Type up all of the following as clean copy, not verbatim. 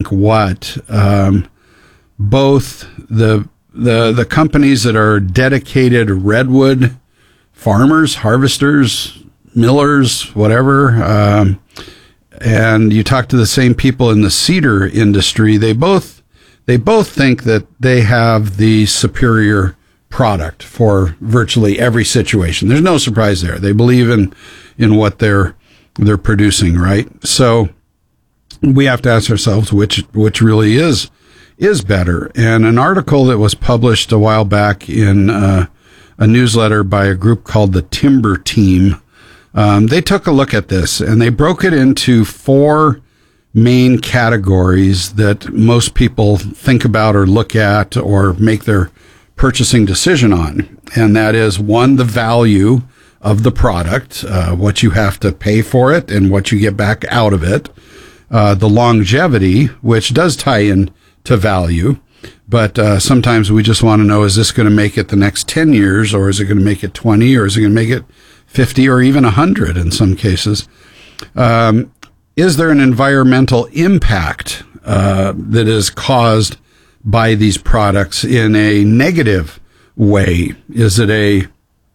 think what, both the companies that are dedicated redwood farmers, harvesters, millers, whatever, and you talk to the same people in the cedar industry, they both think that they have the superior product for virtually every situation. There's no surprise there. They believe in what they're producing, right? So we have to ask ourselves which really is better. And an article that was published a while back in a newsletter by a group called the Timber Team, they took a look at this and they broke it into 4 main categories that most people think about or look at or make their purchasing decision on. And that is, 1, the value of the product, what you have to pay for it and what you get back out of it. The longevity, which does tie in to value, but sometimes we just want to know, is this going to make it the next 10 years, or is it going to make it 20, or is it going to make it 50 or even 100 in some cases? Is there an environmental impact that is caused by these products in a negative way? Is it a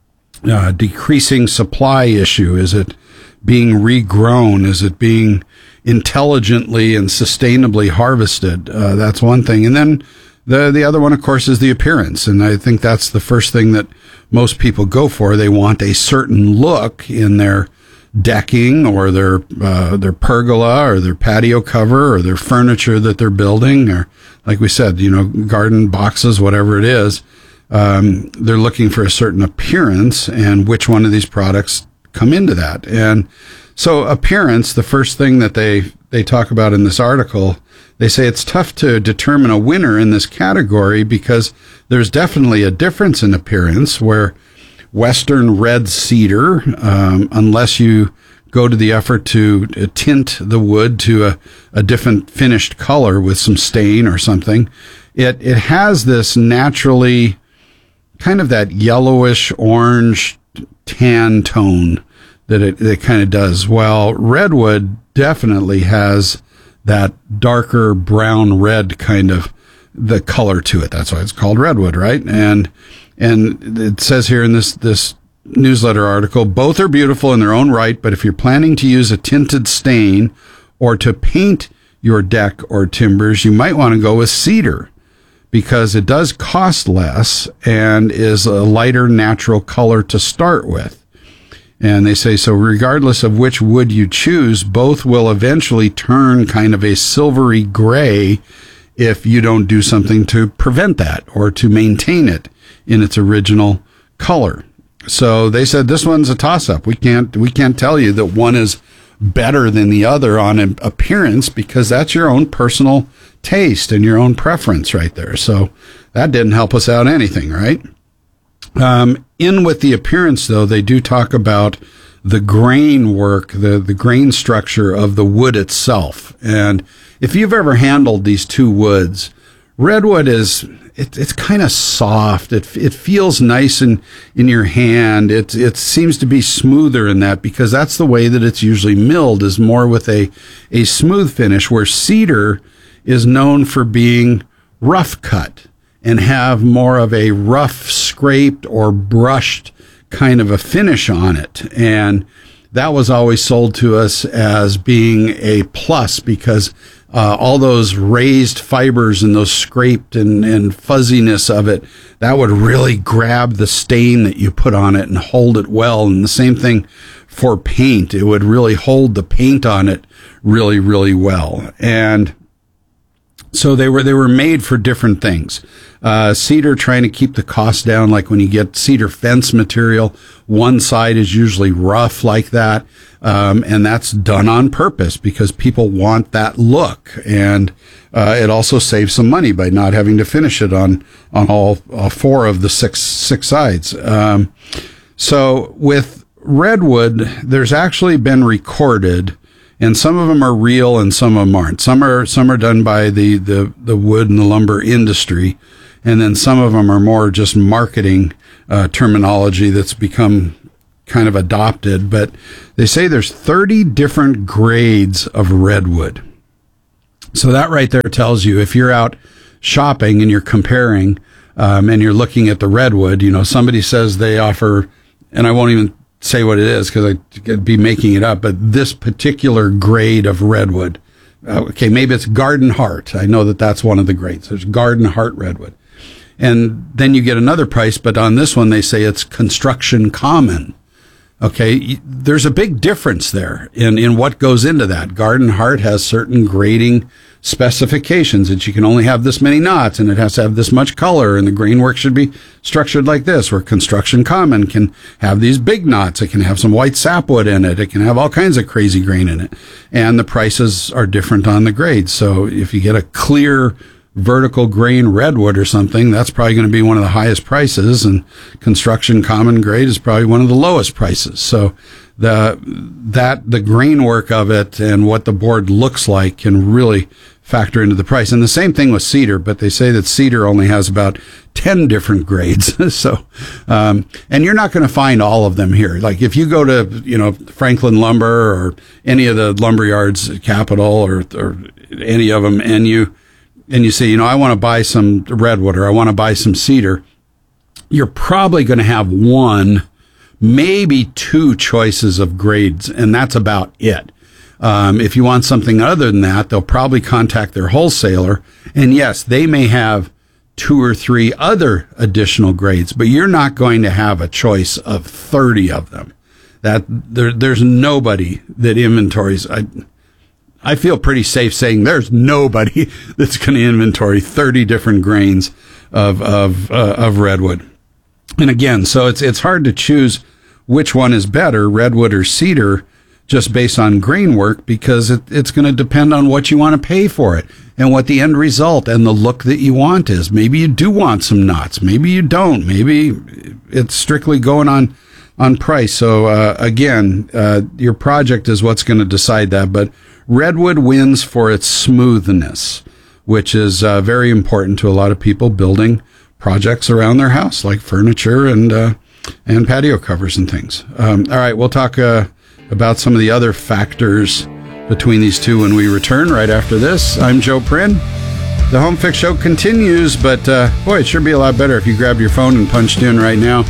decreasing supply issue? Is it being regrown? Is it being intelligently and sustainably harvested? That's one thing. And then the other one, of course, is the appearance. And I think that's the first thing that most people go for. They want a certain look in their decking or their pergola or their patio cover or their furniture that they're building, or, like we said, garden boxes, whatever it is. They're looking for a certain appearance, and which one of these products come into that. And so appearance, the first thing that they talk about in this article, they say it's tough to determine a winner in this category because there's definitely a difference in appearance, where Western red cedar, unless you go to the effort to tint the wood to a different finished color with some stain or something, it has this naturally kind of that yellowish orange tan tone that it kind of does. Well, redwood definitely has that darker brown red kind of the color to it. That's why it's called redwood, right? And it says here in this newsletter article, both are beautiful in their own right, but if you're planning to use a tinted stain or to paint your deck or timbers, you might want to go with cedar, because it does cost less and is a lighter natural color to start with. And they say, so regardless of which wood you choose, both will eventually turn kind of a silvery gray if you don't do something to prevent that or to maintain it in its original color. So they said this one's a toss-up. We can't tell you that one is better than the other on an appearance, because that's your own personal taste and your own preference right there. So that didn't help us out anything, right? In with the appearance, though, they do talk about the grain work, the grain structure of the wood itself. And if you've ever handled these two woods, redwood it's kind of soft. It feels nice in your hand. It seems to be smoother in that, because that's the way that it's usually milled, is more with a smooth finish, where cedar is known for being rough cut and have more of a rough scraped or brushed kind of a finish on it. And that was always sold to us as being a plus, because all those raised fibers and those scraped and fuzziness of it, that would really grab the stain that you put on it and hold it well. And the same thing for paint. It would really hold the paint on it really, really well. And so they were made for different things. Cedar, trying to keep the cost down, like when you get cedar fence material, one side is usually rough like that. And that's done on purpose because people want that look. And it also saves some money by not having to finish it on all four of the six sides. So with redwood, there's actually been recorded, and some of them are real and some of them aren't. Some are done by the wood and the lumber industry, and then some of them are more just marketing terminology that's become kind of adopted. But they say there's 30 different grades of redwood. So that right there tells you if you're out shopping and you're comparing and you're looking at the redwood, somebody says they offer, and I won't even say what it is because I could be making it up, but this particular grade of redwood, okay, maybe it's Garden Heart. I know that that's one of the grades. There's Garden Heart redwood. And then you get another price, but on this one they say it's Construction Common. Okay, there's a big difference there in what goes into that. Garden Heart has certain grading specifications that you can only have this many knots and it has to have this much color and the grain work should be structured like this, where Construction Common can have these big knots. It can have some white sapwood in it. It can have all kinds of crazy grain in it. And the prices are different on the grades. So if you get a clear vertical grain redwood or something, that's probably going to be one of the highest prices, and Construction Common grade is probably one of the lowest prices. So the grain work of it and what the board looks like can really factor into the price. And the same thing with cedar, but they say that cedar only has about 10 different grades. So, and you're not going to find all of them here. Like if you go to, Franklin Lumber or any of the lumber yards at Capitol or any of them, and you say, I want to buy some redwood or I want to buy some cedar, you're probably going to have one, maybe two choices of grades, and that's about it. If you want something other than that, they'll probably contact their wholesaler, and yes, they may have 2 or 3 other additional grades, but you're not going to have a choice of 30 of them. There's nobody that inventories. I feel pretty safe saying there's nobody that's going to inventory 30 different grains of redwood. And again, so it's hard to choose which one is better, redwood or cedar, just based on grain work, because it's going to depend on what you want to pay for it and what the end result and the look that you want is. Maybe you do want some knots. Maybe you don't. Maybe it's strictly going on price. So again, your project is what's going to decide that. But redwood wins for its smoothness, which is very important to a lot of people building projects around their house, like furniture and patio covers and things. All right, we'll talk about some of the other factors between these two when we return right after this. I'm Joe Prin. The Home Fix Show continues, but boy, it sure be a lot better if you grabbed your phone and punched in right now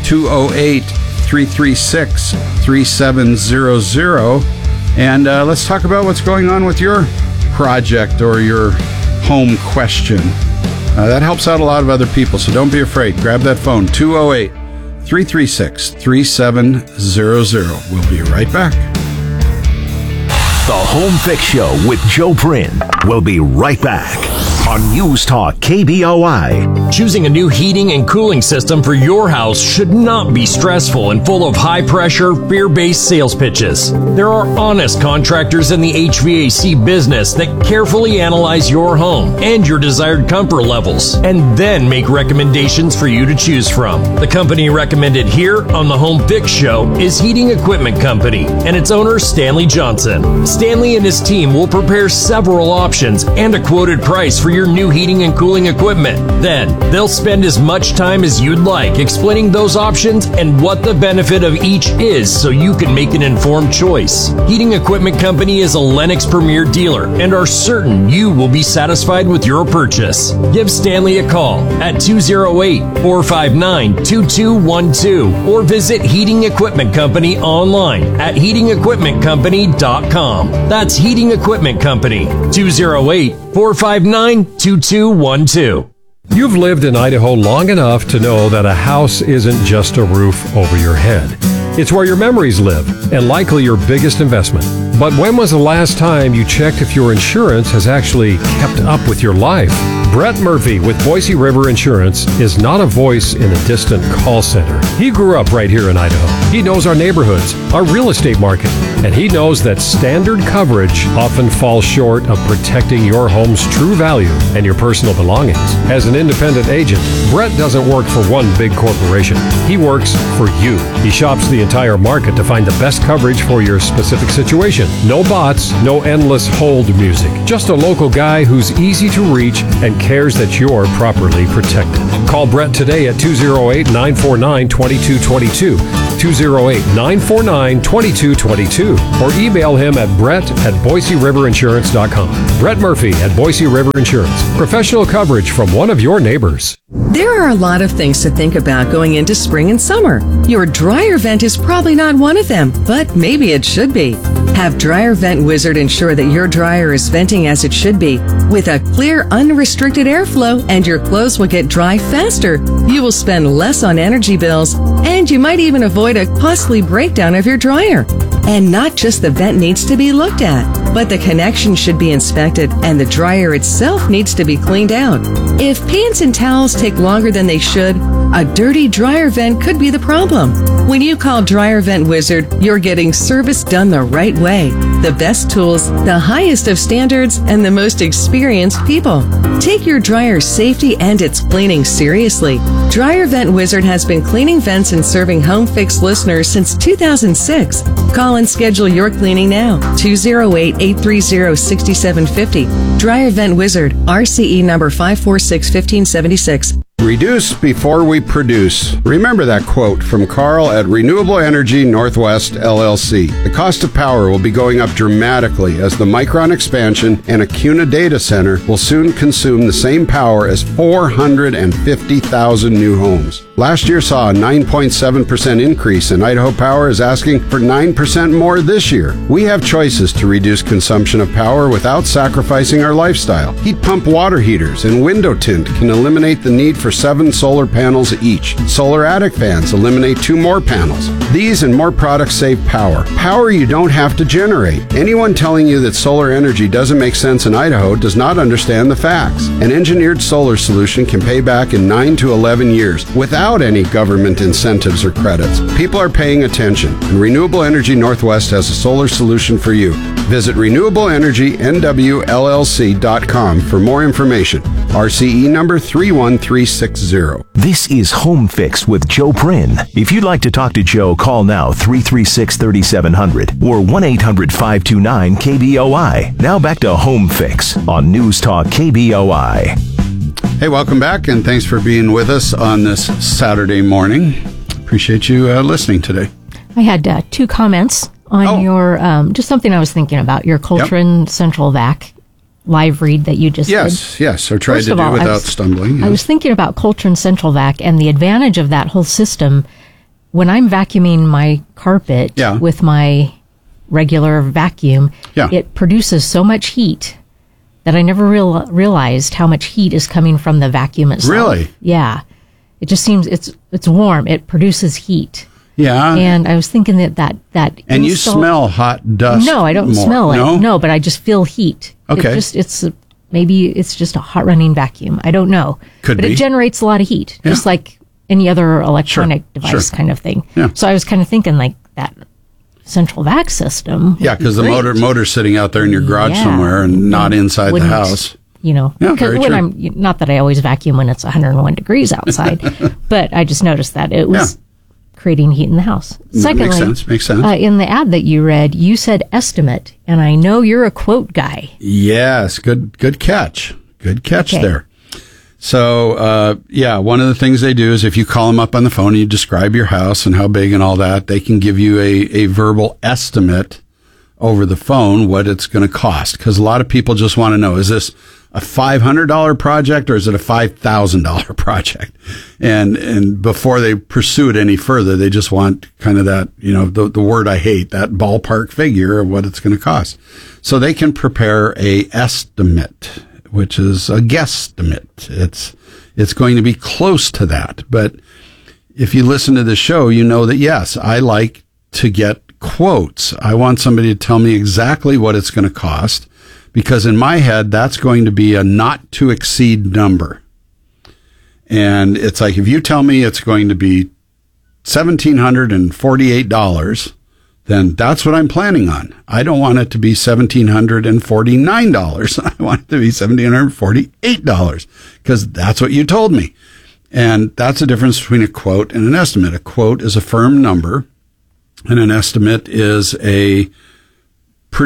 208-336-3700. And let's talk about what's going on with your project or your home question. That helps out a lot of other people, so don't be afraid. Grab that phone, 208-336-3700. We'll be right back. The Home Fix Show with Joe Prin. We'll be right back on News Talk KBOI. Choosing a new heating and cooling system for your house should not be stressful and full of high-pressure, fear-based sales pitches. There are honest contractors in the HVAC business that carefully analyze your home and your desired comfort levels, and then make recommendations for you to choose from. The company recommended here on the Home Fix Show is Heating Equipment Company and its owner, Stanley Johnson. Stanley and his team will prepare several options and a quoted price for your new heating and cooling equipment. Then, they'll spend as much time as you'd like explaining those options and what the benefit of each is so you can make an informed choice. Heating Equipment Company is a Lennox Premier dealer and are certain you will be satisfied with your purchase. Give Stanley a call at 208-459-2212 or visit Heating Equipment Company online at heatingequipmentcompany.com. That's Heating Equipment Company, 208-459-2212. You've lived in Idaho long enough to know that a house isn't just a roof over your head. It's where your memories live and likely your biggest investment. But when was the last time you checked if your insurance has actually kept up with your life? Brett Murphy with Boise River Insurance is not a voice in a distant call center. He grew up right here in Idaho. He knows our neighborhoods, our real estate market, and he knows that standard coverage often falls short of protecting your home's true value and your personal belongings. As an independent agent, Brett doesn't work for one big corporation. He works for you. He shops the entire market to find the best coverage for your specific situation. No bots, no endless hold music. Just a local guy who's easy to reach and cares that you're properly protected. Call Brett today at 208-949-2222. 208-949-2222 or email him at brett@BoiseRiverInsurance.com. Brett Murphy at Boise River Insurance. Professional coverage from one of your neighbors. There are a lot of things to think about going into spring and summer. Your dryer vent is probably not one of them, but maybe it should be. Have Dryer Vent Wizard ensure that your dryer is venting as it should be, with a clear, unrestricted airflow, and your clothes will get dry faster. You will spend less on energy bills, and you might even avoid a costly breakdown of your dryer. And not just the vent needs to be looked at, but the connection should be inspected and the dryer itself needs to be cleaned out. If pants and towels take longer than they should, a dirty dryer vent could be the problem. When you call Dryer Vent Wizard, you're getting service done the right way. The best tools, the highest of standards, and the most experienced people. Take your dryer's safety and its cleaning seriously. Dryer Vent Wizard has been cleaning vents and serving Home Fix listeners since 2006. Call and schedule your cleaning now. 208-830-6750. Dryer Vent Wizard, RCE number 546-1576. Reduce before we produce. Remember that quote from Carl at Renewable Energy Northwest LLC. The cost of power will be going up dramatically as the Micron expansion and Acuna data center will soon consume the same power as 450,000 new homes. Last year saw a 9.7% increase, and Idaho Power is asking for 9% more this year. We have choices to reduce consumption of power without sacrificing our lifestyle. Heat pump water heaters and window tint can eliminate the need for 7 solar panels each. Solar attic fans eliminate 2 more panels. These and more products save power. Power you don't have to generate. Anyone telling you that solar energy doesn't make sense in Idaho does not understand the facts. An engineered solar solution can pay back in 9 to 11 years without any government incentives or credits. People are paying attention, and Renewable Energy Northwest has a solar solution for you. Visit renewableenergynwllc.com for more information. RCE number 31360. This is Home Fix with Joe Prin. If you'd like to talk to Joe, call now 336-3700 or 1-800-529-KBOI. Now back to Home Fix on News Talk KBOI. Hey, welcome back, and thanks for being with us on this Saturday morning. Appreciate you listening today. I had 2 comments on your, just something I was thinking about, your Coltrane Central Vac live read that you just did. Yes, or tried to do without stumbling. Yes. I was thinking about Coltrane Central Vac and the advantage of that whole system. When I'm vacuuming my carpet with my regular vacuum, it produces so much heat that I never realized how much heat is coming from the vacuum itself. Really? Yeah. It just seems it's warm. It produces heat. Yeah. And I was thinking that and you smell hot dust. No, I don't smell it. No, but I just feel heat. Okay. Maybe it's just a hot running vacuum. I don't know. But it generates a lot of heat, just like any other electronic device kind of thing. Yeah. So I was kind of thinking like that central vac system. Yeah, because the motor's sitting out there in your garage somewhere and not inside the house. You know, because not that I always vacuum when it's 101 degrees outside, but I just noticed that it was creating heat in the house. Secondly, makes sense. In the ad that you read, you said estimate, and I know you're a quote guy. Yes, good catch. Good catch there. So, one of the things they do is if you call them up on the phone and you describe your house and how big and all that, they can give you a verbal estimate over the phone what it's going to cost. Because a lot of people just want to know, is this a $500 project or is it a $5,000 project? And before they pursue it any further, they just want kind of that, the word I hate, that ballpark figure of what it's going to cost. So they can prepare a estimate, which is a guesstimate. It's going to be close to that. But if you listen to the show, you know that, yes, I like to get quotes. I want somebody to tell me exactly what it's going to cost, because in my head, that's going to be a not to exceed number. And it's like, if you tell me it's going to be $1,748, then that's what I'm planning on. I don't want it to be $1,749. I want it to be $1,748 because that's what you told me. And that's the difference between a quote and an estimate. A quote is a firm number, and an estimate is a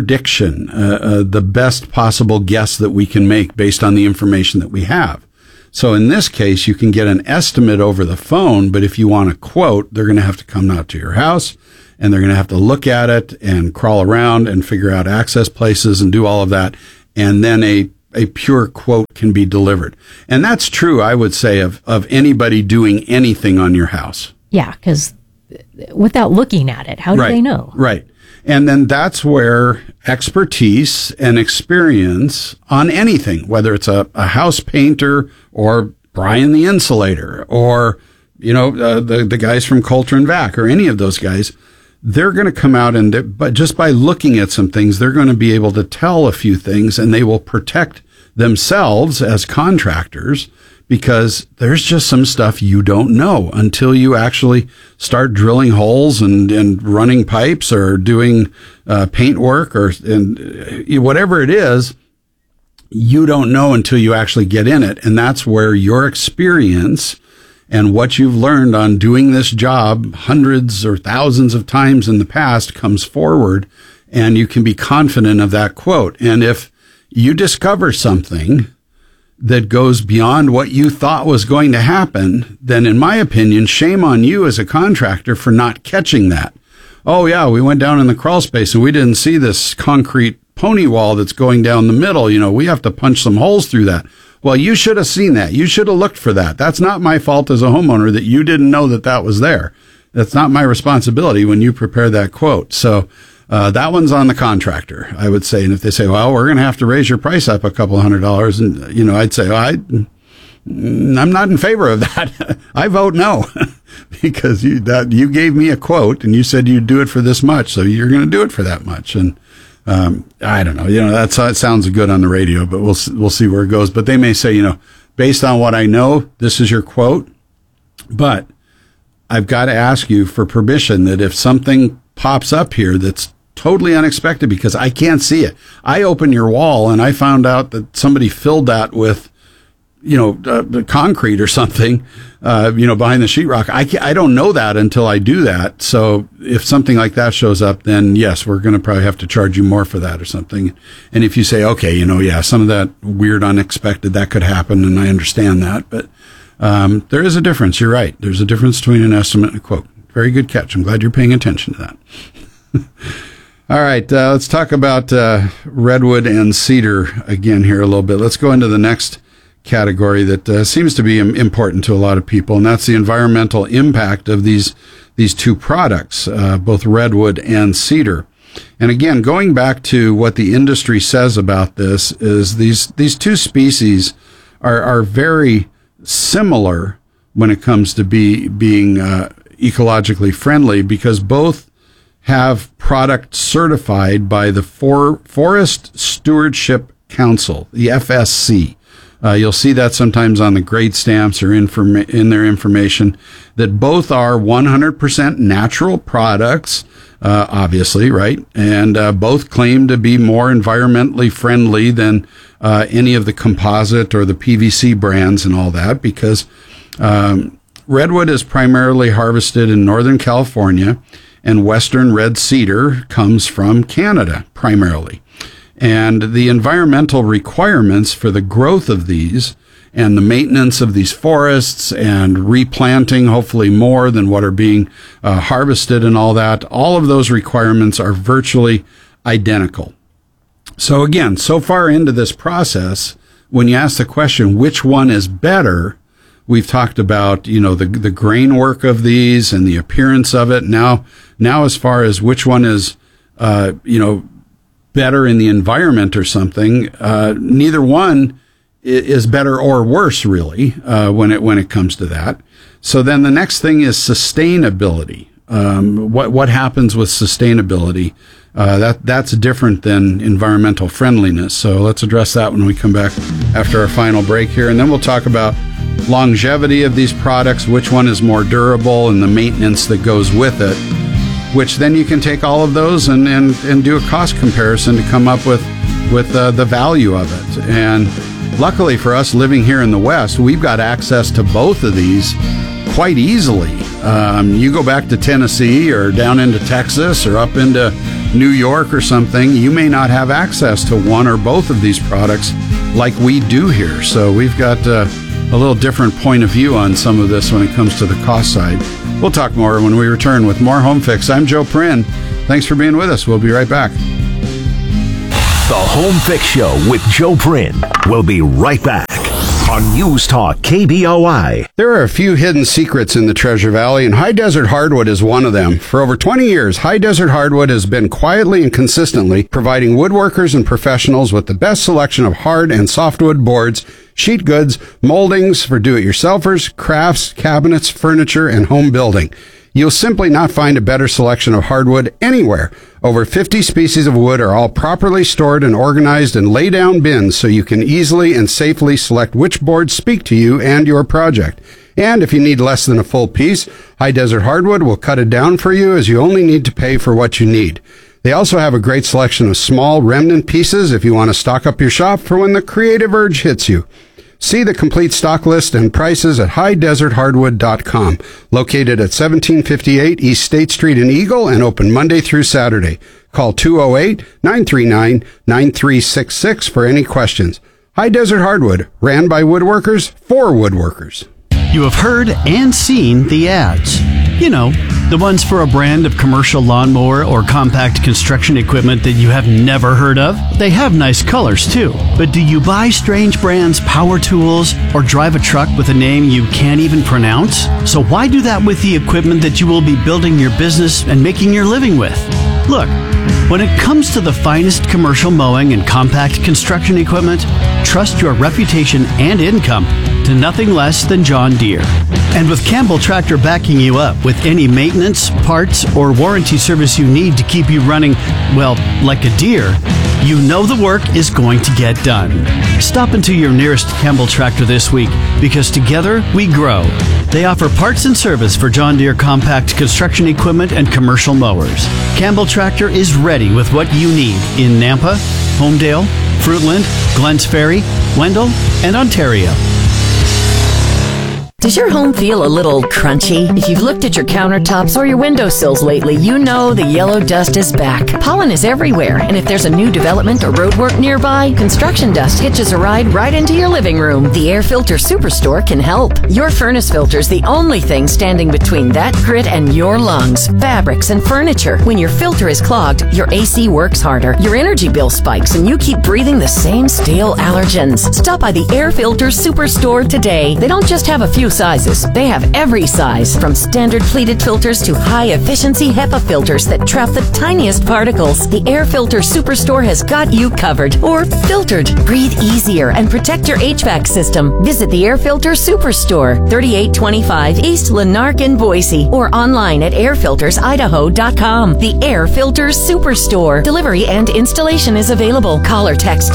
prediction, the best possible guess that we can make based on the information that we have. So in this case, you can get an estimate over the phone, but if you want a quote, they're going to have to come out to your house, and they're going to have to look at it and crawl around and figure out access places and do all of that. And then a pure quote can be delivered. And that's true, I would say, of anybody doing anything on your house. Yeah, because without looking at it, how do they know? Right. And then that's where expertise and experience on anything, whether it's a house painter or Brian the insulator or, the guys from Coulter and Vac or any of those guys, they're going to come out but just by looking at some things, they're going to be able to tell a few things, and they will protect themselves as contractors, because there's just some stuff you don't know until you actually start drilling holes and running pipes or doing paint work or whatever it is. You don't know until you actually get in it. And that's where your experience and what you've learned on doing this job hundreds or thousands of times in the past comes forward, and you can be confident of that quote. And if you discover something that goes beyond what you thought was going to happen, then in my opinion, shame on you as a contractor for not catching that. Oh yeah, we went down in the crawl space and we didn't see this concrete pony wall that's going down the middle. We have to punch some holes through that. Well, you should have seen that. You should have looked for that. That's not my fault as a homeowner that you didn't know that was there. That's not my responsibility when you prepare that quote. So that one's on the contractor, I would say. And if they say, well, we're going to have to raise your price up a couple $100, and, I'd say, I'm not in favor of that. I vote no, because you gave me a quote and you said you'd do it for this much. So you're going to do it for that much. And, I don't know, that's how it sounds good on the radio, but we'll see where it goes. But they may say, based on what I know, this is your quote, but I've got to ask you for permission that if something pops up here that's totally unexpected, because I can't see it. I opened your wall and I found out that somebody filled that with, concrete or something, behind the sheetrock. I don't know that until I do that. So if something like that shows up, then yes, we're going to probably have to charge you more for that or something. And if you say, okay, some of that weird, unexpected, that could happen, and I understand that, but there is a difference. You're right. There's a difference between an estimate and a quote. Very good catch. I'm glad you're paying attention to that. All right, let's talk about redwood and cedar again here a little bit. Let's go into the next category that seems to be important to a lot of people, and that's the environmental impact of these two products, both redwood and cedar. And again, going back to what the industry says about this is these two species are very similar when it comes to being ecologically friendly, because both have product certified by the Forest Stewardship Council, the FSC. You'll see that sometimes on the grade stamps or in their information, that both are 100% natural products, obviously, right? And both claim to be more environmentally friendly than any of the composite or the PVC brands and all that, because redwood is primarily harvested in Northern California, and western red cedar comes from Canada primarily. And the environmental requirements for the growth of these and the maintenance of these forests and replanting, hopefully more than what are being harvested and all that, all of those requirements are virtually identical. So again, so far into this process, when you ask the question, which one is better, we've talked about, the grain work of these and the appearance of it. Now as far as which one is, better in the environment or something, neither one is better or worse, really, when it comes to that. So then the next thing is sustainability. What happens with sustainability? That's different than environmental friendliness. So let's address that when we come back after our final break here, and then we'll talk about longevity of these products, which one is more durable, and the maintenance that goes with it, which then you can take all of those and do a cost comparison to come up with the value of it. And luckily for us living here in the West, we've got access to both of these quite easily. You go back to Tennessee or down into Texas or up into New York or something, you may not have access to one or both of these products like we do here. So we've got a little different point of view on some of this when it comes to the cost side. We'll talk more when we return with more Home Fix. I'm Joe Prin. Thanks for being with us. We'll be right back. The Home Fix Show with Joe Prin. We'll be right back on News Talk KBOI. There are a few hidden secrets in the Treasure Valley, and High Desert Hardwood is one of them. For over 20 years, High Desert Hardwood has been quietly and consistently providing woodworkers and professionals with the best selection of hard and softwood boards, sheet goods, moldings for do-it-yourselfers, crafts, cabinets, furniture, and home building. You'll simply not find a better selection of hardwood anywhere. Over 50 species of wood are all properly stored and organized in lay-down bins so you can easily and safely select which boards speak to you and your project. And if you need less than a full piece, High Desert Hardwood will cut it down for you, as you only need to pay for what you need. They also have a great selection of small remnant pieces if you want to stock up your shop for when the creative urge hits you. See the complete stock list and prices at highdeserthardwood.com, located at 1758 East State Street in Eagle and open Monday through Saturday. Call 208-939-9366 for any questions. High Desert Hardwood, ran by woodworkers for woodworkers. You have heard and seen the ads. You know, the ones for a brand of commercial lawnmower or compact construction equipment that you have never heard of. They have nice colors too. But do you buy strange brands, power tools, or drive a truck with a name you can't even pronounce? So why do that with the equipment that you will be building your business and making your living with? Look, when it comes to the finest commercial mowing and compact construction equipment, trust your reputation and income to nothing less than John Deere. And with Campbell Tractor backing you up with any maintenance, parts, or warranty service you need to keep you running, well, like a deer, you know the work is going to get done. Stop into your nearest Campbell Tractor this week, because together we grow. They offer parts and service for John Deere compact construction equipment and commercial mowers. Campbell Tractor is ready with what you need in Nampa, Homedale, Fruitland, Glens Ferry, Wendell, and Ontario. Does your home feel a little crunchy? If you've looked at your countertops or your windowsills lately, you know the yellow dust is back. Pollen is everywhere, and if there's a new development or roadwork nearby, construction dust hitches a ride right into your living room. The Air Filter Superstore can help. Your furnace filter's the only thing standing between that grit and your lungs, fabrics, and furniture. When your filter is clogged, your AC works harder, your energy bill spikes, and you keep breathing the same stale allergens. Stop by the Air Filter Superstore today. They don't just have a few sizes. They have every size, from standard pleated filters to high-efficiency HEPA filters that trap the tiniest particles. The Air Filter Superstore has got you covered, or filtered. Breathe easier and protect your HVAC system. Visit the Air Filter Superstore, 3825 East Lanark in Boise, or online at airfiltersidaho.com. The Air Filter Superstore. Delivery and installation is available. Call or text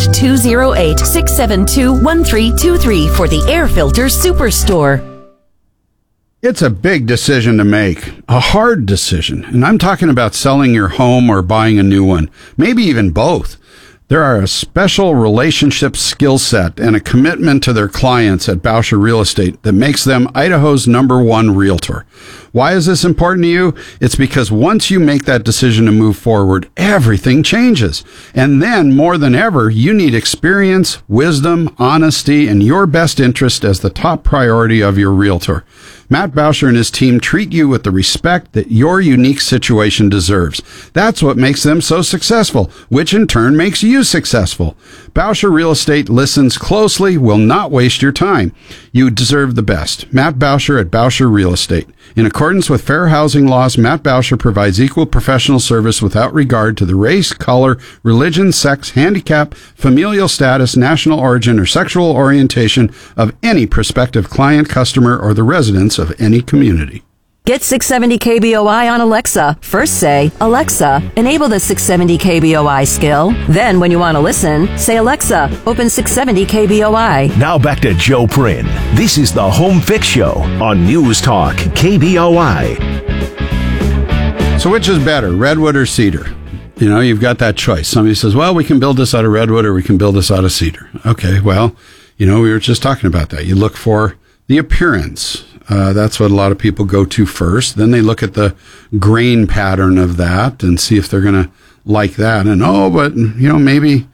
208-672-1323 for the Air Filter Superstore. It's a big decision to make, a hard decision, and I'm talking about selling your home or buying a new one, maybe even both. There are a special relationship skill set and a commitment to their clients at Bauscher Real Estate that makes them Idaho's #1 realtor. Why is this important to you? It's because once you make that decision to move forward, everything changes. And then, more than ever, you need experience, wisdom, honesty, and your best interest as the top priority of your realtor. Matt Bauscher and his team treat you with the respect that your unique situation deserves. That's what makes them so successful, which in turn makes you successful. Bauscher Real Estate listens closely, will not waste your time. You deserve the best. Matt Bauscher at Bauscher Real Estate. In accordance with fair housing laws, Matt Bauscher provides equal professional service without regard to the race, color, religion, sex, handicap, familial status, national origin, or sexual orientation of any prospective client, customer, or the residents of any community. Get 670 KBOI on Alexa. First say, Alexa, enable the 670 KBOI skill. Then, when you want to listen, say, Alexa, open 670 KBOI. Now back to Joe Prin. This is the Home Fix Show on News Talk KBOI. So which is better, redwood or cedar? You know, you've got that choice. Somebody says, well, we can build this out of redwood or we can build this out of cedar. Okay, well, you know, we were just talking about that. You look for the appearance. That's what a lot of people go to first. Then they look at the grain pattern of that and see if they're going to like that. And, but, you know, maybe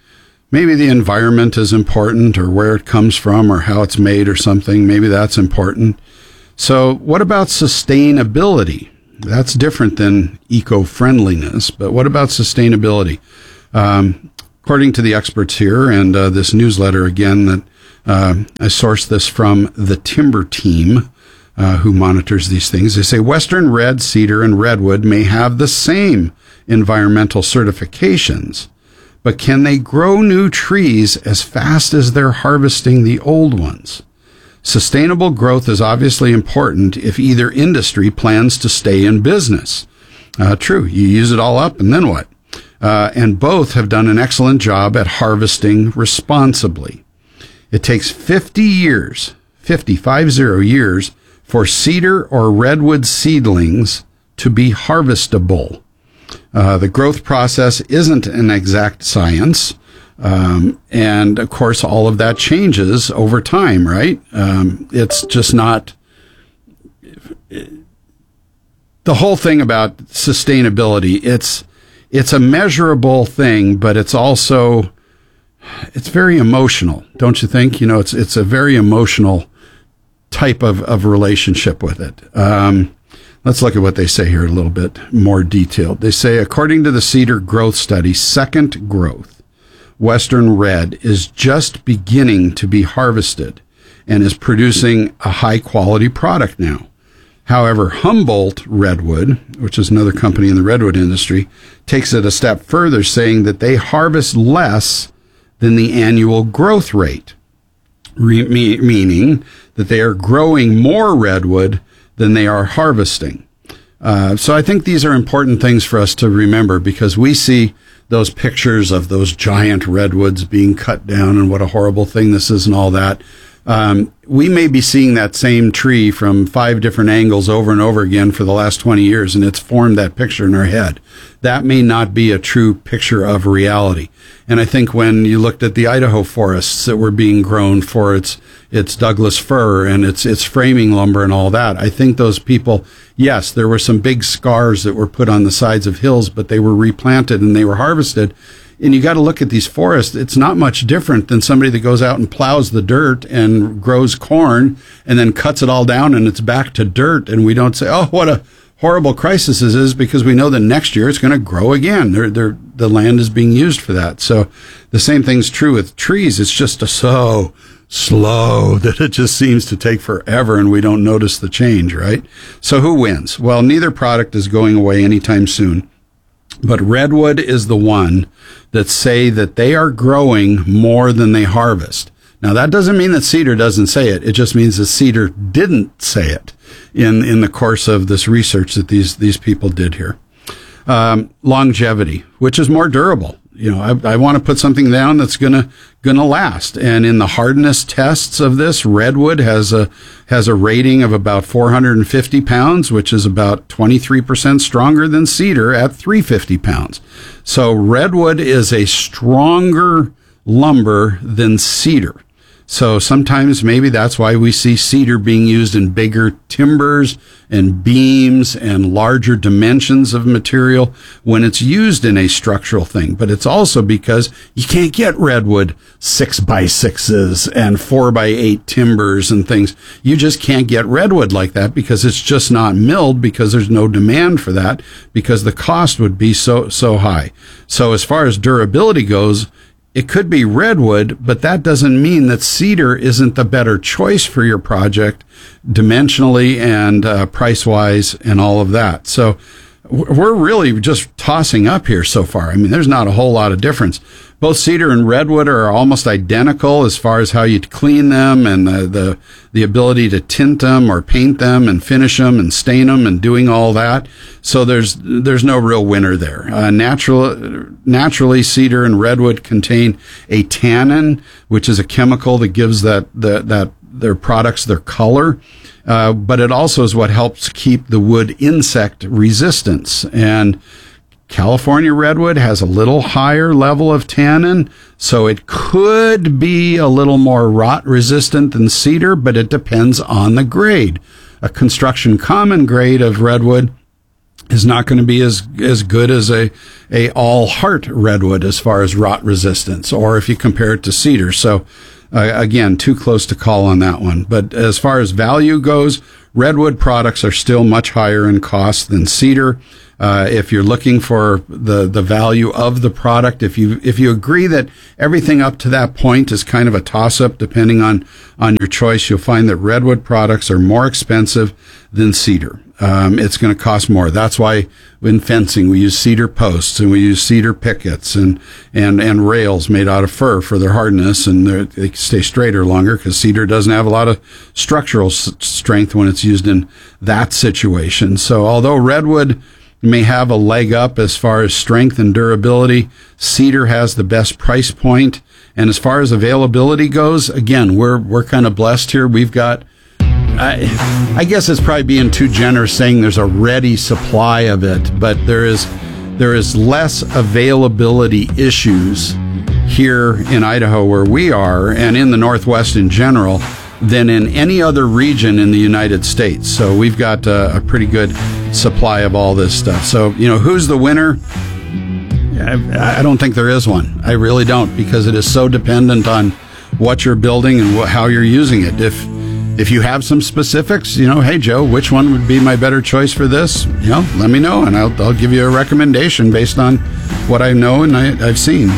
Maybe the environment is important, or where it comes from, or how it's made, or something. Maybe that's important. So what about sustainability? That's different than eco-friendliness, but what about sustainability? According to the experts here, and this newsletter again, that I sourced this from the Timber Team, who monitors these things. They say Western red, cedar, and redwood may have the same environmental certifications, but can they grow new trees as fast as they're harvesting the old ones? Sustainable growth is obviously important if either industry plans to stay in business. True, you use it all up, and then what? And both have done an excellent job at harvesting responsibly. It takes 50 years for cedar or redwood seedlings to be harvestable. The growth process isn't an exact science. And of course, all of that changes over time, right? It's just not the whole thing about sustainability. It's a measurable thing, but it's very emotional, don't you think? It's a very emotional type of relationship with it. Let's look at what they say here a little bit more detailed. They say, according to the Cedar Growth Study, second growth, Western red is just beginning to be harvested and is producing a high-quality product now. However, Humboldt Redwood, which is another company in the redwood industry, takes it a step further, saying that they harvest less than the annual growth rate, meaning that they are growing more redwood than they are harvesting. So I think these are important things for us to remember, because we see those pictures of those giant redwoods being cut down and what a horrible thing this is and all that. We may be seeing that same tree from 5 different angles over and over again for the last 20 years, and it's formed that picture in our head. That may not be a true picture of reality. And I think when you looked at the Idaho forests that were being grown for its Douglas fir and its framing lumber and all that, I think those people, yes, there were some big scars that were put on the sides of hills, but they were replanted and they were harvested. And you got to look at these forests. It's not much different than somebody that goes out and plows the dirt and grows corn and then cuts it all down and it's back to dirt. And we don't say, oh, what a horrible crisis this is, because we know that next year it's going to grow again. The land is being used for that. So the same thing's true with trees. It's just so slow that it just seems to take forever and we don't notice the change, right? So who wins? Well, neither product is going away anytime soon. But redwood is the one that say that they are growing more than they harvest. Now, that doesn't mean that cedar doesn't say it. It just means that cedar didn't say it in the course of this research that these people did here. Longevity, which is more durable. I want to put something down that's gonna last. And in the hardness tests of this, redwood has a rating of about 450 pounds, which is about 23% stronger than cedar at 350 pounds. So redwood is a stronger lumber than cedar. So sometimes maybe that's why we see cedar being used in bigger timbers and beams and larger dimensions of material when it's used in a structural thing. But it's also because you can't get redwood 6x6s and 4x8 timbers and things. You just can't get redwood like that because it's just not milled, because there's no demand for that, because the cost would be so high. So as far as durability goes, it could be redwood, but that doesn't mean that cedar isn't the better choice for your project dimensionally and price-wise and all of that. So we're really just tossing up here so far. I mean, there's not a whole lot of difference. Both cedar and redwood are almost identical as far as how you clean them and the ability to tint them or paint them and finish them and stain them and doing all that. So there's no real winner there. Naturally, cedar and redwood contain a tannin, which is a chemical that gives that their products their color. But it also is what helps keep the wood insect resistance. And California redwood has a little higher level of tannin, so it could be a little more rot resistant than cedar, but it depends on the grade. A construction common grade of redwood is not going to be as good as a all heart redwood as far as rot resistance, or if you compare it to cedar. So again, too close to call on that one. But as far as value goes, redwood products are still much higher in cost than cedar. If you're looking for the value of the product, if you agree that everything up to that point is kind of a toss-up depending on your choice, you'll find that redwood products are more expensive than cedar. It's going to cost more. That's why in fencing we use cedar posts and we use cedar pickets and rails made out of fir for their hardness, and they stay straighter longer because cedar doesn't have a lot of structural strength when it's used in that situation. So although redwood may have a leg up as far as strength and durability, cedar has the best price point. And as far as availability goes, again, we're kind of blessed here. We've got, I guess it's probably being too generous saying there's a ready supply of it, but there is less availability issues here in Idaho where we are, and in the Northwest in general, than in any other region in the United States. So we've got a pretty good supply of all this stuff. So, who's the winner? I don't think there is one. I really don't, because it is so dependent on what you're building and how you're using it. If you have some specifics, hey, Joe, which one would be my better choice for this? Let me know, and I'll give you a recommendation based on what I know and I've seen.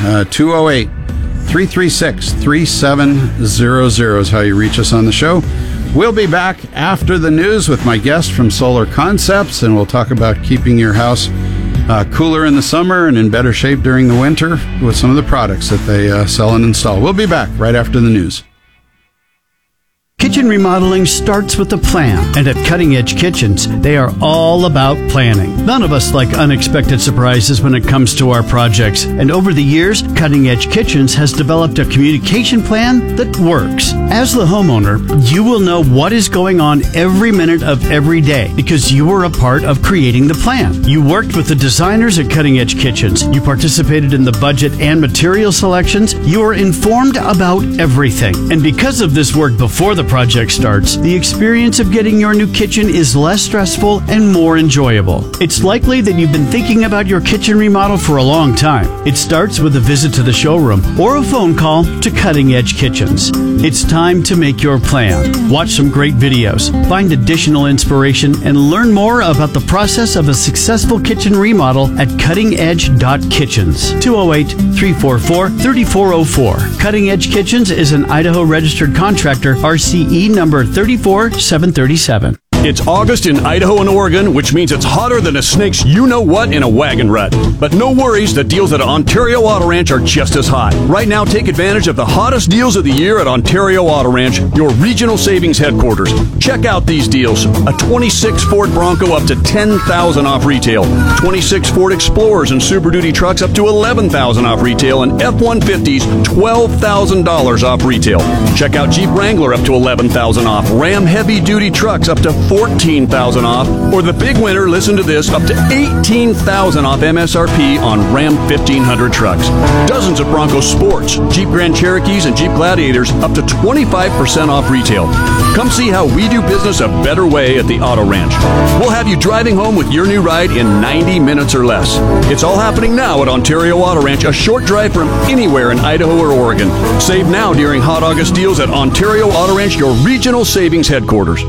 208-336-3700 is how you reach us on the show. We'll be back after the news with my guest from Solar Concepts, and we'll talk about keeping your house cooler in the summer and in better shape during the winter with some of the products that they sell and install. We'll be back right after the news. Kitchen remodeling starts with a plan, and at Cutting Edge Kitchens, they are all about planning. None of us like unexpected surprises when it comes to our projects, and over the years, Cutting Edge Kitchens has developed a communication plan that works. As the homeowner, you will know what is going on every minute of every day because you were a part of creating the plan. You worked with the designers at Cutting Edge Kitchens. You participated in the budget and material selections. You are informed about everything. And because of this work before the project starts, the experience of getting your new kitchen is less stressful and more enjoyable. It's likely that you've been thinking about your kitchen remodel for a long time. It starts with a visit to the showroom or a phone call to Cutting Edge Kitchens. It's time to make your plan. Watch some great videos, find additional inspiration, and learn more about the process of a successful kitchen remodel at cuttingedge.kitchens. 208-344-3404. Cutting Edge Kitchens is an Idaho registered contractor, RCE number 34737. It's August in Idaho and Oregon, which means it's hotter than a snake's you-know-what in a wagon rut. But no worries, the deals at Ontario Auto Ranch are just as hot. Right now, take advantage of the hottest deals of the year at Ontario Auto Ranch, your regional savings headquarters. Check out these deals. A 26 Ford Bronco up to $10,000 off retail. 26 Ford Explorers and Super Duty trucks up to $11,000 off retail. And F-150s, $12,000 off retail. Check out Jeep Wrangler up to $11,000 off. Ram Heavy Duty trucks up to $14,000 off, or the big winner, listen to this, up to $18,000 off MSRP on Ram 1500 trucks. Dozens of Bronco Sports, Jeep Grand Cherokees, and Jeep Gladiators up to 25% off retail. Come see how we do business a better way at the Auto Ranch. We'll have you driving home with your new ride in 90 minutes or less. It's all happening now at Ontario Auto Ranch, a short drive from anywhere in Idaho or Oregon. Save now during Hot August deals at Ontario Auto Ranch, your regional savings headquarters.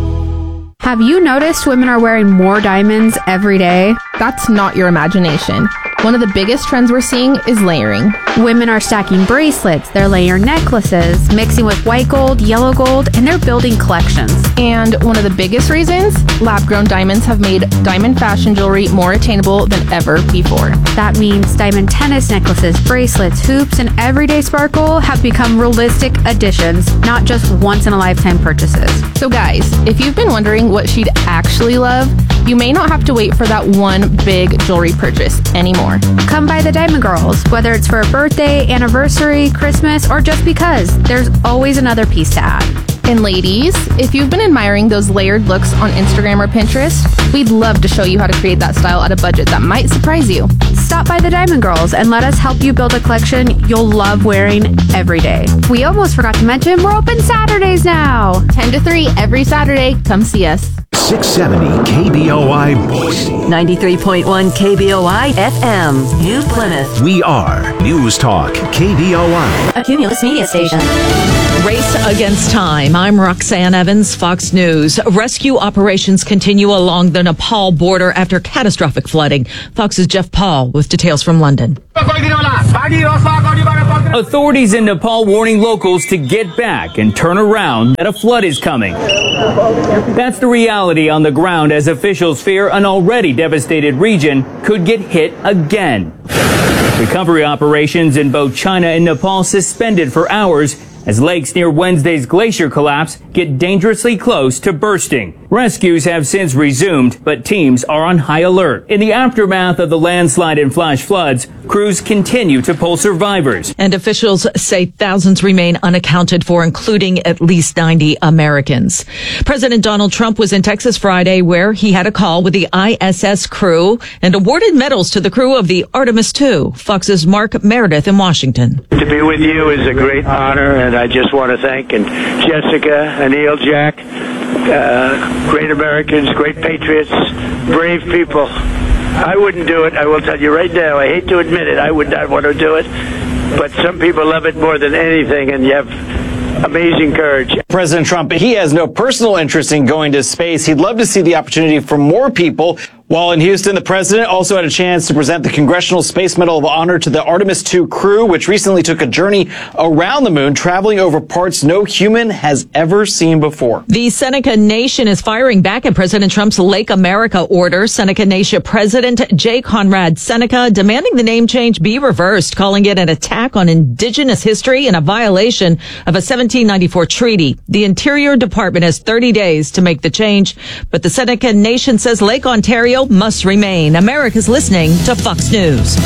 Have you noticed women are wearing more diamonds every day? That's not your imagination. One of the biggest trends we're seeing is layering. Women are stacking bracelets, they're layering necklaces, mixing with white gold, yellow gold, and they're building collections. And one of the biggest reasons, lab-grown diamonds have made diamond fashion jewelry more attainable than ever before. That means diamond tennis necklaces, bracelets, hoops, and everyday sparkle have become realistic additions, not just once-in-a-lifetime purchases. So guys, if you've been wondering what she'd actually love, you may not have to wait for that one big jewelry purchase anymore. Come by the Diamond Girls, whether it's for a birthday, anniversary, Christmas, or just because. There's always another piece to add. And ladies, if you've been admiring those layered looks on Instagram or Pinterest, we'd love to show you how to create that style at a budget that might surprise you. Stop by the Diamond Girls and let us help you build a collection you'll love wearing every day. We almost forgot to mention we're open Saturdays now. 10 to 3 every Saturday. Come see us. 670 KBOI Boise. 93.1 KBOI FM, New Plymouth. We are News Talk KBOI. A Cumulus media station. Race against time. I'm Roxanne Evans, Fox News. Rescue operations continue along the Nepal border after catastrophic flooding. Fox's Jeff Paul with details from London. Authorities in Nepal warning locals to get back and turn around that a flood is coming. That's the reality on the ground as officials fear an already devastated region could get hit again. Recovery operations in both China and Nepal suspended for hours as lakes near Wednesday's glacier collapse get dangerously close to bursting. Rescues have since resumed, but teams are on high alert. In the aftermath of the landslide and flash floods, crews continue to pull survivors. And officials say thousands remain unaccounted for, including at least 90 Americans. President Donald Trump was in Texas Friday, where he had a call with the ISS crew and awarded medals to the crew of the Artemis II. Fox's Mark Meredith in Washington. To be with you is a great honor, and I just want to thank Jessica, Anil, Jack, great Americans, great patriots, brave people. I wouldn't do it. I will tell you right now. I hate to admit it. I would not want to do it. But some people love it more than anything, and you have amazing courage. President Trump, he has no personal interest in going to space. He'd love to see the opportunity for more people. While in Houston, the president also had a chance to present the Congressional Space Medal of Honor to the Artemis II crew, which recently took a journey around the moon, traveling over parts no human has ever seen before. The Seneca Nation is firing back at President Trump's Lake America order. Seneca Nation President J. Conrad Seneca demanding the name change be reversed, calling it an attack on indigenous history and a violation of a 1794 treaty. The Interior Department has 30 days to make the change, but the Seneca Nation says Lake Ontario must remain. America's listening to Fox News.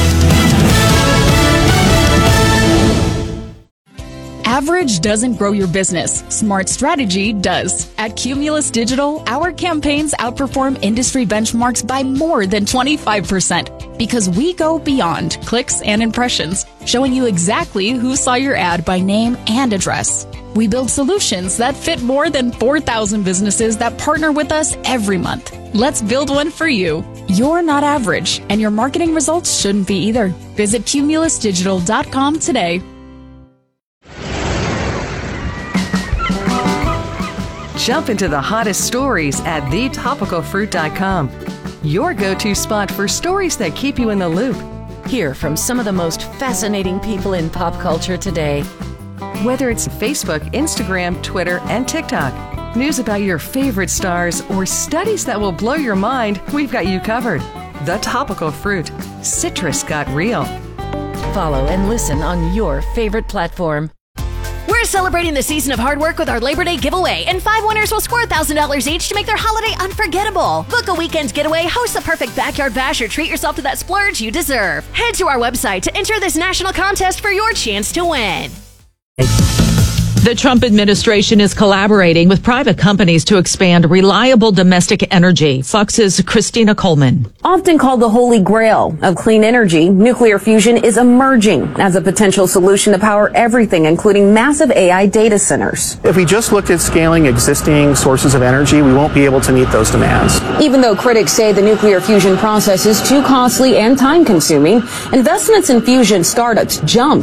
Average doesn't grow your business. Smart strategy does. At Cumulus Digital, our campaigns outperform industry benchmarks by more than 25% because we go beyond clicks and impressions, showing you exactly who saw your ad by name and address. We build solutions that fit more than 4,000 businesses that partner with us every month. Let's build one for you. You're not average, and your marketing results shouldn't be either. Visit cumulusdigital.com today. Jump into the hottest stories at thetopicalfruit.com. Your go-to spot for stories that keep you in the loop. Hear from some of the most fascinating people in pop culture today. Whether it's Facebook, Instagram, Twitter, and TikTok, news about your favorite stars, or studies that will blow your mind, we've got you covered. The Topical Fruit. Citrus got real. Follow and listen on your favorite platform. We're celebrating the season of hard work with our Labor Day giveaway, and 5 winners will score $1,000 each to make their holiday unforgettable. Book a weekend getaway, host the perfect backyard bash, or treat yourself to that splurge you deserve. Head to our website to enter this national contest for your chance to win. The Trump administration is collaborating with private companies to expand reliable domestic energy. Fox's Christina Coleman. Often called the holy grail of clean energy, nuclear fusion is emerging as a potential solution to power everything, including massive AI data centers. If we just looked at scaling existing sources of energy, we won't be able to meet those demands. Even though critics say the nuclear fusion process is too costly and time-consuming, investments in fusion startups jumped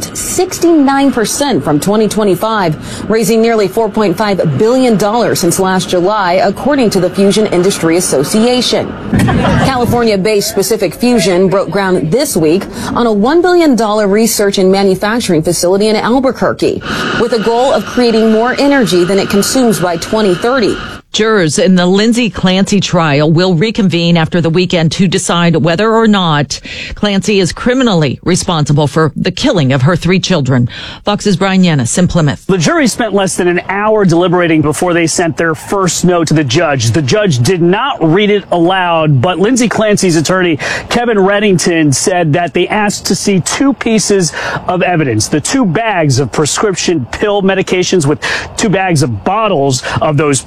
69% from 2025. Raising nearly $4.5 billion since last July, according to the Fusion Industry Association. California-based Specific Fusion broke ground this week on a $1 billion research and manufacturing facility in Albuquerque, with a goal of creating more energy than it consumes by 2030. Jurors in the Lindsay Clancy trial will reconvene after the weekend to decide whether or not Clancy is criminally responsible for the killing of her 3 children. Fox's Brian Yanis in Plymouth. The jury spent less than an hour deliberating before they sent their first note to the judge. The judge did not read it aloud, but Lindsay Clancy's attorney, Kevin Reddington, said that they asked to see 2 pieces of evidence. The 2 bags of prescription pill medications with 2 bags of bottles of those pills, and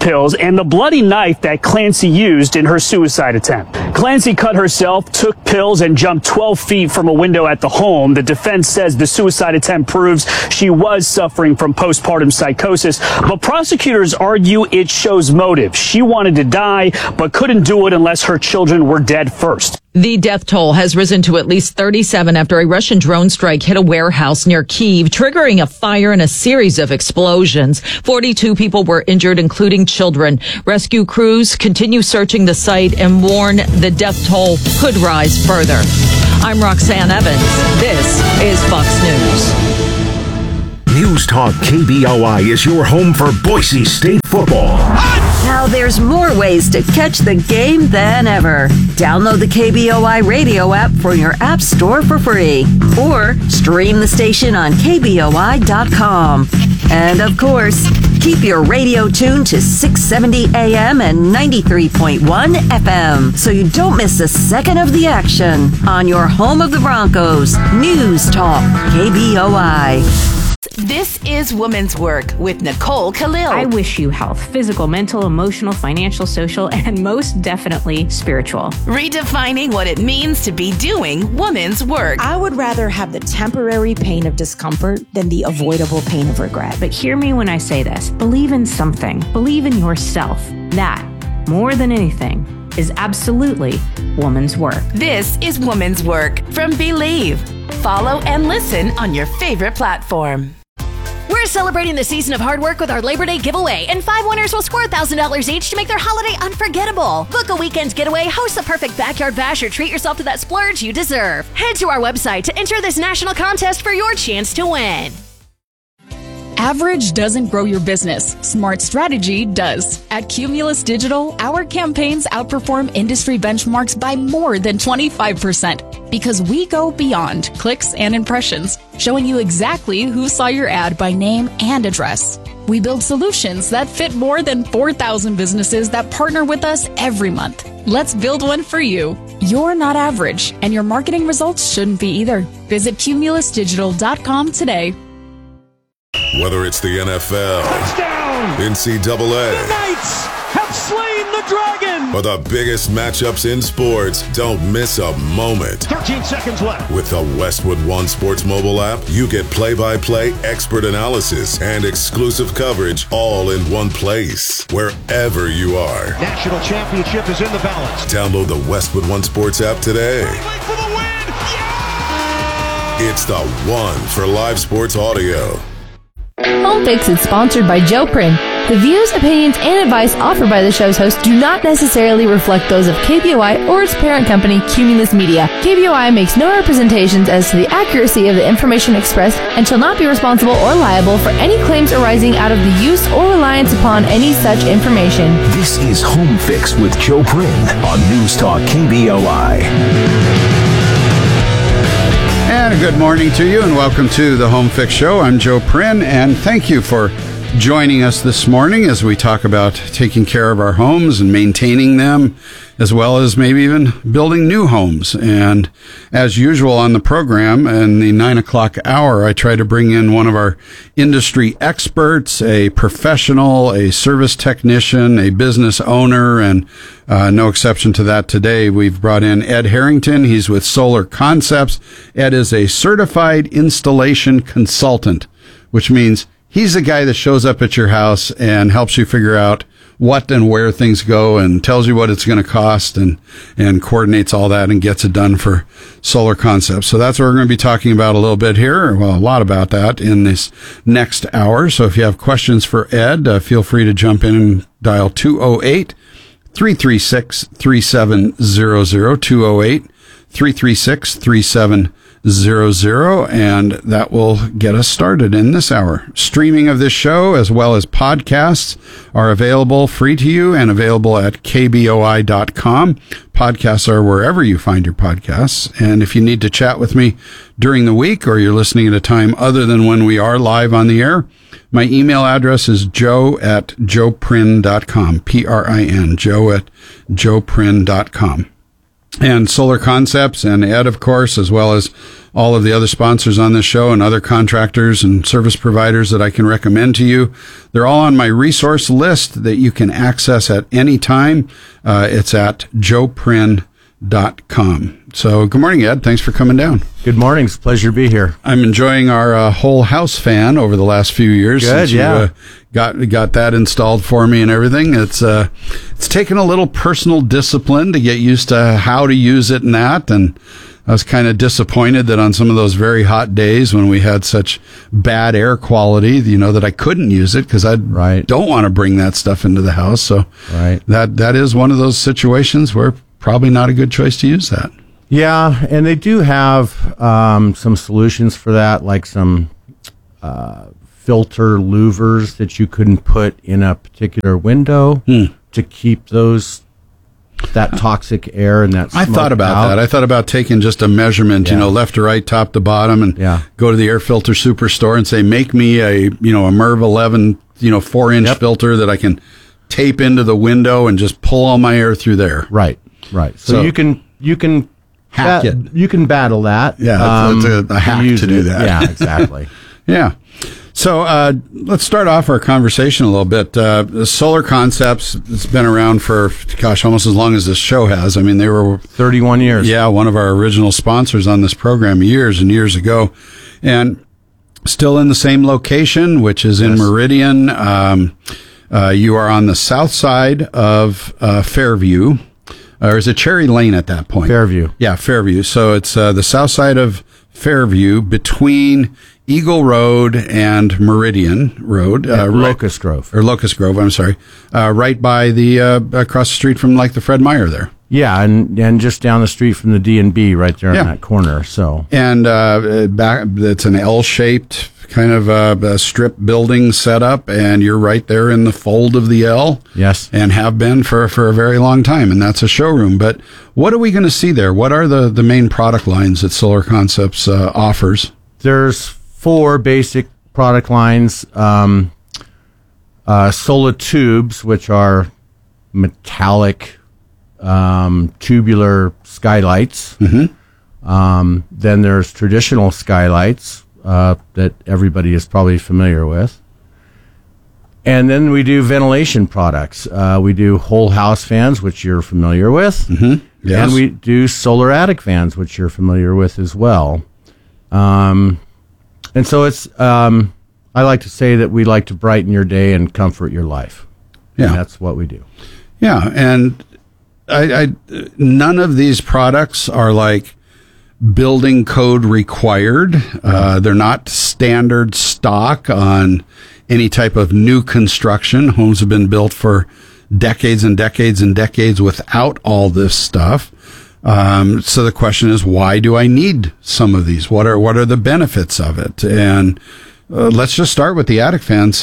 and the bloody knife that Clancy used in her suicide attempt. Clancy cut herself, took pills, and jumped 12 feet from a window at the home. The defense says the suicide attempt proves she was suffering from postpartum psychosis, but prosecutors argue it shows motive. She wanted to die, but couldn't do it unless her children were dead first. The death toll has risen to at least 37 after a Russian drone strike hit a warehouse near Kyiv, triggering a fire and a series of explosions. 42 people were injured, including children. Rescue crews continue searching the site and warn the death toll could rise further. I'm Roxanne Evans. This is Fox News. News Talk KBOI is your home for Boise State football. Now there's more ways to catch the game than ever. Download the KBOI radio app for your app store for free, or stream the station on KBOI.com. And of course, keep your radio tuned to 670 AM and 93.1 FM so you don't miss a second of the action on your home of the Broncos. News Talk KBOI. This is Women's Work with Nicole Khalil. I wish you health, physical, mental, emotional, financial, social, and most definitely spiritual. Redefining what it means to be doing women's work. I would rather have the temporary pain of discomfort than the avoidable pain of regret. But hear me when I say this. Believe in something. Believe in yourself. That, more than anything, is absolutely woman's work. This is Woman's Work from Believe. Follow and listen on your favorite platform. We're celebrating the season of hard work with our Labor Day giveaway, and 5 winners will score $1,000 each to make their holiday unforgettable. Book a weekend getaway, host the perfect backyard bash, or treat yourself to that splurge you deserve. Head to our website to enter this national contest for your chance to win. Average doesn't grow your business. Smart strategy does. At Cumulus Digital, our campaigns outperform industry benchmarks by more than 25% because we go beyond clicks and impressions, showing you exactly who saw your ad by name and address. We build solutions that fit more than 4,000 businesses that partner with us every month. Let's build one for you. You're not average, and your marketing results shouldn't be either. Visit cumulusdigital.com today. Whether it's the NFL, touchdown, NCAA, the Knights have slain the dragon, or the biggest matchups in sports, don't miss a moment. 13 seconds left. With the Westwood One Sports mobile app, you get play-by-play expert analysis and exclusive coverage all in one place, wherever you are. National championship is in the balance. Download the Westwood One Sports app today. For the win. Yeah! It's the one for live sports audio. Home Fix is sponsored by Joe Prin. The views, opinions, and advice offered by the show's host do not necessarily reflect those of KBOI or its parent company, Cumulus Media. KBOI makes no representations as to the accuracy of the information expressed and shall not be responsible or liable for any claims arising out of the use or reliance upon any such information. This is Home Fix with Joe Prin on News Talk KBOI. And a good morning to you, and welcome to the Home Fix Show. I'm Joe Prin, and thank you for joining us this morning as we talk about taking care of our homes and maintaining them, as well as maybe even building new homes. And as usual on the program, in the 9 o'clock hour, I try to bring in one of our industry experts, a professional, a service technician, a business owner, and no exception to that today. We've brought in Ed Harrington. He's with Solar Concepts. Ed is a certified installation consultant, which means he's the guy that shows up at your house and helps you figure out what and where things go and tells you what it's going to cost and coordinates all that and gets it done for Solar Concepts. So that's what we're going to be talking about a little bit here. Well, a lot about that in this next hour. So if you have questions for Ed, feel free to jump in and dial 208-336-3700, 208-336-3700. And that will get us started in this hour. Streaming of this show as well as podcasts are available free to you and available at kboi.com. Podcasts are wherever you find your podcasts. And if you need to chat with me during the week or you're listening at a time other than when we are live on the air, my email address is joe@joeprin.com, P-R-I-N, joe@joeprin.com. And Solar Concepts and Ed, of course, as well as all of the other sponsors on this show and other contractors and service providers that I can recommend to you. They're all on my resource list that you can access at any time. It's at joeprin.com. So good morning, Ed. Thanks for coming down. Good morning. It's a pleasure to be here. I'm enjoying our whole house fan over the last few years. Good, since yeah. You got that installed for me and everything. It's taken a little personal discipline to get used to how to use it and that. And I was kind of disappointed that on some of those very hot days when we had such bad air quality, that I couldn't use it because I don't want to bring that stuff into the house. So that is one of those situations where probably not a good choice to use that. Yeah, and they do have some solutions for that, like some filter louvers that you couldn't put in a particular window to keep that toxic air and that smoke I thought about that. I thought about taking just a measurement, left to right, top to bottom, and go to the air filter superstore and say, make me a MERV 11, 4-inch filter that I can tape into the window and just pull all my air through there. Right. So you can hack it. You can battle that. Yeah, it's a hack to do that. Yeah, exactly. Yeah. So let's start off our conversation a little bit. Solar Concepts, it's been around for, almost as long as this show has. I mean, they were 31 years. Yeah, one of our original sponsors on this program years and years ago. And still in the same location, which is in Meridian. You are on the south side of Fairview. Or is it Cherry Lane at that point? Fairview. Yeah, Fairview. So it's the south side of Fairview between Eagle Road and Meridian Road. Locust Grove. Or Locust Grove, I'm sorry. Right by the, across the street from like the Fred Meyer there. Yeah, and just down the street from the D&B right there in that corner. So and back, it's an L-shaped kind of a strip building setup, and you're right there in the fold of the L. Yes, and have been for a very long time, and that's a showroom. But what are we going to see there? What are the main product lines that Solar Concepts offers? There's 4 basic product lines. Solar tubes, which are metallic tubular skylights. Then there's traditional skylights that everybody is probably familiar with. And then we do ventilation products. We do whole house fans, which you're familiar with. Yes. And we do solar attic fans, which you're familiar with as well. And so it's, I like to say that we like to brighten your day and comfort your life. Yeah. And that's what we do. Yeah. And I none of these products are like building code required. They're not standard stock on any type of new construction. Homes have been built for decades and decades and decades without all this stuff. So the question is, why do I need some of these? What are the benefits of it? And let's just start with the attic fans,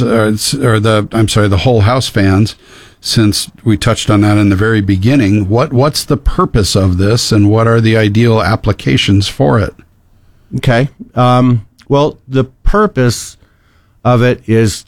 the whole house fans. Since we touched on that in the very beginning, what's the purpose of this, and what are the ideal applications for it? Okay. Well, the purpose of it is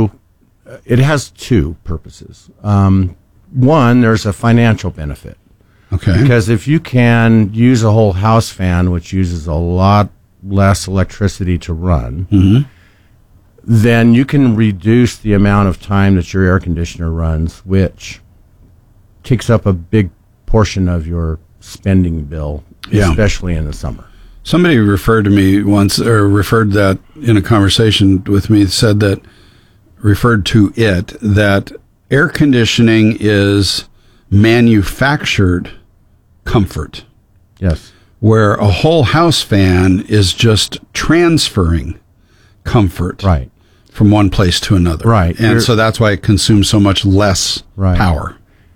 it has 2 purposes. One, there's a financial benefit. Okay. Because if you can use a whole house fan, which uses a lot less electricity to run, then you can reduce the amount of time that your air conditioner runs, which takes up a big portion of your spending bill, especially in the summer. Somebody referred to me once, or referred that in a conversation with me, referred to it that air conditioning is manufactured comfort. Yes. Where a whole house fan is just transferring comfort. Right. From one place to another. Right. And so that's why it consumes so much less power.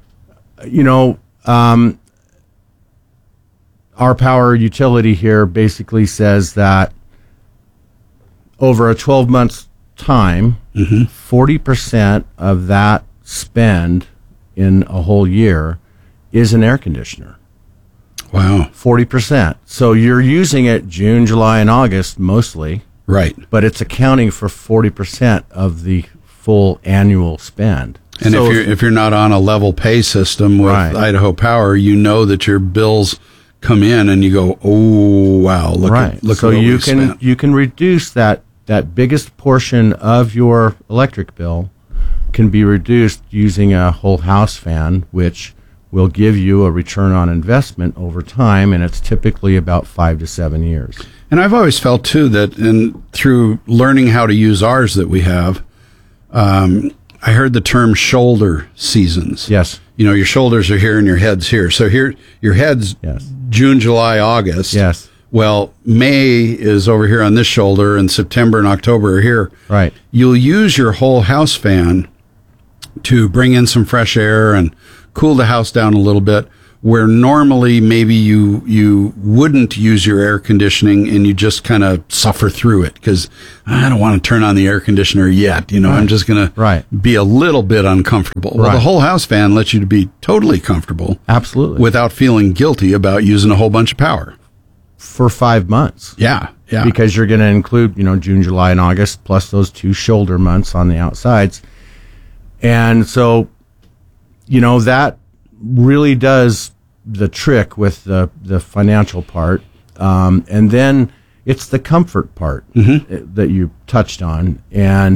Our power utility here basically says that over a 12-month time, 40% of that spend in a whole year is an air conditioner. Wow. 40%. So you're using it June, July, and August mostly. Right. But it's accounting for 40% of the full annual spend. And So- if you're not on a level pay system with Right. Idaho Power, you know that your bills come in and you go, oh wow, look right. at look so at what you we can spent. you can reduce that biggest portion of your electric bill can be reduced using a whole house fan, which will give you a return on investment over time, and it's typically about 5 to 7 years. And I've always felt too that through learning how to use ours that we have, I heard the term shoulder seasons. Yes. You know, your shoulders are here and your head's here. So here, your head's June, July, August. Yes. Well, May is over here on this shoulder, and September and October are here. Right. You'll use your whole house fan to bring in some fresh air and cool the house down a little bit, where normally maybe you wouldn't use your air conditioning and you just kind of suffer through it because I don't want to turn on the air conditioner yet. You know, I'm just going to be a little bit uncomfortable. Well, the whole house fan lets you to be totally comfortable. Absolutely. Without feeling guilty about using a whole bunch of power. For 5 months. Yeah. Yeah. Because you're going to include, June, July, and August, plus those 2 shoulder months on the outsides. And so, that really does the trick with the financial part. And then it's the comfort part that you touched on. And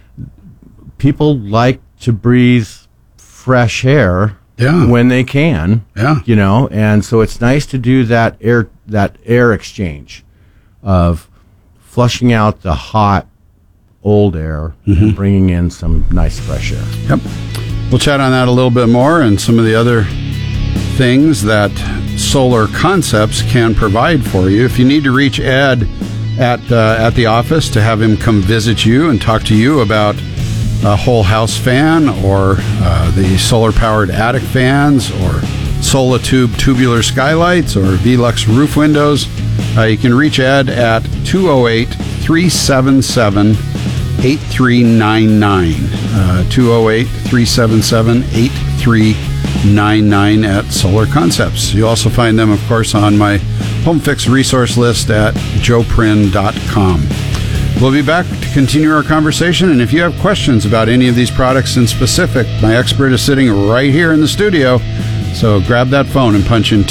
people like to breathe fresh air when they can. Yeah. And so it's nice to do that air exchange of flushing out the hot old air and bringing in some nice fresh air. Yep. We'll chat on that a little bit more and some of the other things that Solar Concepts can provide for you. If you need to reach Ed at the office to have him come visit you and talk to you about a whole house fan or the solar-powered attic fans or Solatube tubular skylights or Velux roof windows, you can reach Ed at 208-377-8399. 208-377-8399 at Solar Concepts. You'll also find them, of course, on my Home Fix resource list at joeprin.com. We'll be back to continue our conversation, and if you have questions about any of these products in specific, my expert is sitting right here in the studio, so grab that phone and punch in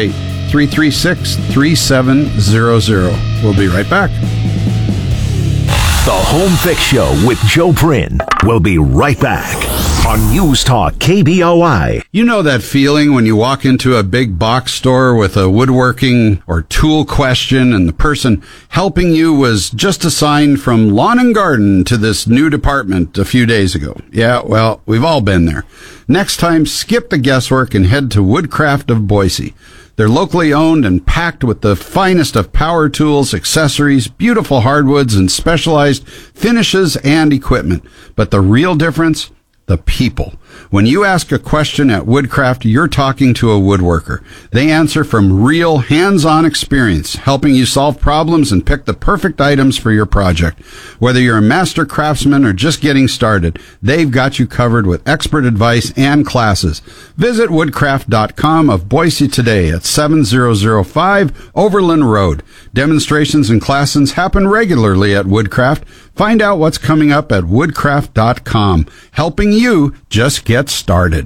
208-336-3700. We'll be right back. The Home Fix Show with Joe Prin will be right back on News Talk KBOI. You know that feeling when you walk into a big box store with a woodworking or tool question and the person helping you was just assigned from lawn and garden to this new department a few days ago. Yeah, well, we've all been there. Next time, skip the guesswork and head to Woodcraft of Boise. They're locally owned and packed with the finest of power tools, accessories, beautiful hardwoods, and specialized finishes and equipment. But the real difference? The people. When you ask a question at Woodcraft, you're talking to a woodworker. They answer from real hands-on experience, helping you solve problems and pick the perfect items for your project. Whether you're a master craftsman or just getting started, they've got you covered with expert advice and classes. Visit woodcraft.com of Boise today at 7005 Overland Road. Demonstrations and classes happen regularly at Woodcraft. Find out what's coming up at woodcraft.com, helping you just get started.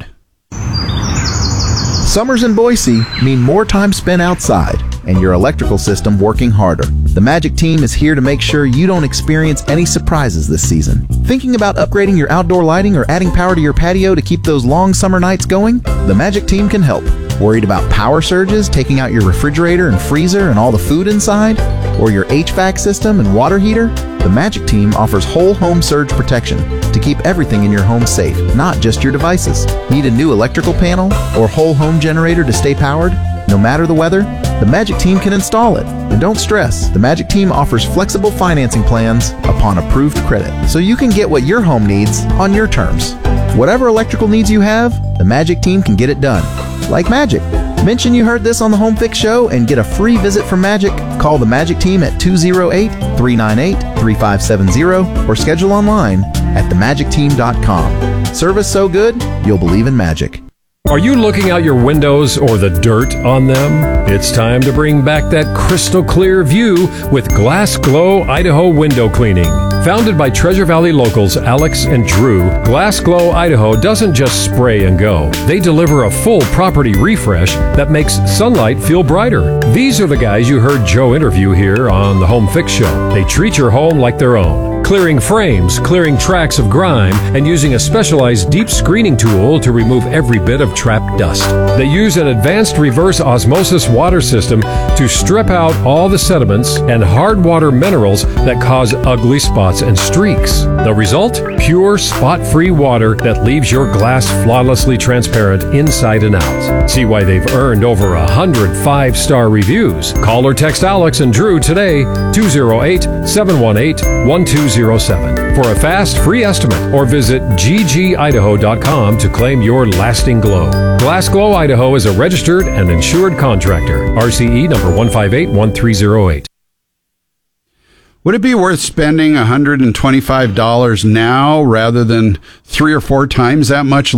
Summers in Boise mean more time spent outside and your electrical system working harder. The Magic Team is here to make sure you don't experience any surprises this season. Thinking about upgrading your outdoor lighting or adding power to your patio to keep those long summer nights going? The Magic Team can help. Worried about power surges, taking out your refrigerator and freezer and all the food inside? Or your HVAC system and water heater? The Magic Team offers whole home surge protection to keep everything in your home safe, not just your devices. Need a new electrical panel or whole home generator to stay powered? No matter the weather, the Magic Team can install it. And don't stress, the Magic Team offers flexible financing plans upon approved credit, so you can get what your home needs on your terms. Whatever electrical needs you have, the Magic Team can get it done. Like magic. Mention you heard this on the Home Fix Show and get a free visit from Magic. Call the Magic Team at 208-398-3570 or schedule online at themagicteam.com. Service so good, you'll believe in magic. Are you looking out your windows or the dirt on them? It's time to bring back that crystal clear view with Glass Glow Idaho Window Cleaning. Founded by Treasure Valley locals Alex and Drew, Glass Glow Idaho doesn't just spray and go. They deliver a full property refresh that makes sunlight feel brighter. These are the guys you heard Joe interview here on the Home Fix Show. They treat your home like their own. Clearing frames, clearing tracks of grime, and using a specialized deep screening tool to remove every bit of trapped dust. They use an advanced reverse osmosis water system to strip out all the sediments and hard water minerals that cause ugly spots and streaks. The result? Pure, spot-free water that leaves your glass flawlessly transparent inside and out. See why they've earned over 100 5-star reviews. Call or text Alex and Drew today, 208-718-1207 for a fast, free estimate, or visit ggidaho.com to claim your lasting glow. Glass Glow Idaho is a registered and insured contractor. RCE number 1581308. Would it be worth spending $125 now rather than 3 or 4 times that much